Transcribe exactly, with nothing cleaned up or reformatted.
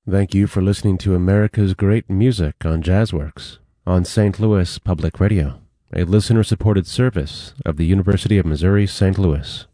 Thank you for listening to America's Great Music on Jazzworks on Saint Louis Public Radio, a listener-supported service of the University of Missouri Saint Louis.